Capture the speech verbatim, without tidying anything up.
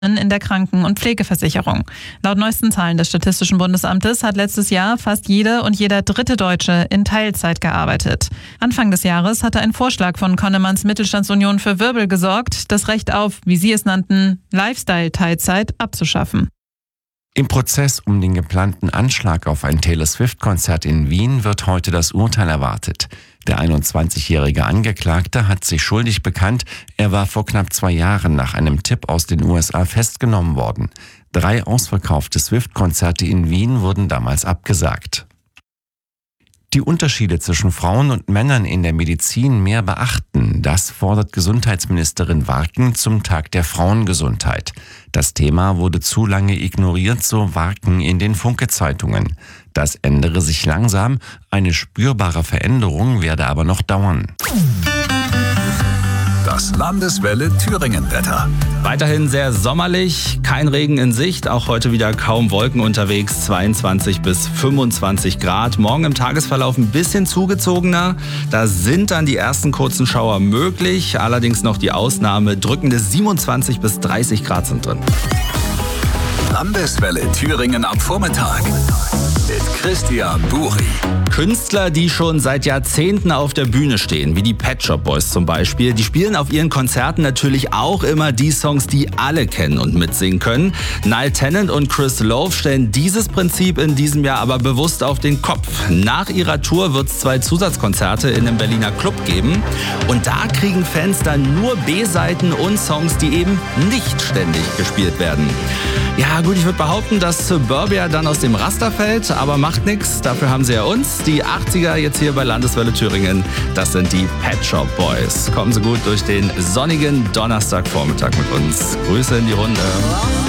in der Kranken- und Pflegeversicherung. Laut neuesten Zahlen des Statistischen Bundesamtes hat letztes Jahr fast jede und jeder dritte Deutsche in Teilzeit gearbeitet. Anfang des Jahres hatte ein Vorschlag von Connemanns Mittelstandsunion für Wirbel gesorgt, das Recht auf, wie sie es nannten, Lifestyle-Teilzeit abzuschaffen. Im Prozess um den geplanten Anschlag auf ein Taylor Swift-Konzert in Wien wird heute das Urteil erwartet. Der einundzwanzigjährige Angeklagte hat sich schuldig bekannt. Er war vor knapp zwei Jahren nach einem Tipp aus den U S A festgenommen worden. Drei ausverkaufte Swift-Konzerte in Wien wurden damals abgesagt. Die Unterschiede zwischen Frauen und Männern in der Medizin mehr beachten, das fordert Gesundheitsministerin Warken zum Tag der Frauengesundheit. Das Thema wurde zu lange ignoriert, so Warken in den Funke-Zeitungen. Das ändere sich langsam, eine spürbare Veränderung werde aber noch dauern. Das Landeswelle Thüringen-Wetter. Weiterhin sehr sommerlich, kein Regen in Sicht, auch heute wieder kaum Wolken unterwegs, zweiundzwanzig bis fünfundzwanzig Grad. Morgen im Tagesverlauf ein bisschen zugezogener, da sind dann die ersten kurzen Schauer möglich, allerdings noch die Ausnahme, drückende siebenundzwanzig bis dreißig Grad sind drin. Landeswelle Thüringen am Vormittag mit Christian Buri. Künstler, die schon seit Jahrzehnten auf der Bühne stehen, wie die Pet Shop Boys zum Beispiel, die spielen auf ihren Konzerten natürlich auch immer die Songs, die alle kennen und mitsingen können. Niall Tennant und Chris Lowe stellen dieses Prinzip in diesem Jahr aber bewusst auf den Kopf. Nach ihrer Tour wird es zwei Zusatzkonzerte in einem Berliner Club geben und da kriegen Fans dann nur B-Seiten und Songs, die eben nicht ständig gespielt werden. Ja gut, ich würde behaupten, dass Suburbia dann aus dem Raster fällt, aber macht nichts, dafür haben sie ja uns. Die achtziger jetzt hier bei Landeswelle Thüringen, das sind die Pet Shop Boys. Kommen Sie gut durch den sonnigen Donnerstagvormittag mit uns. Grüße in die Runde.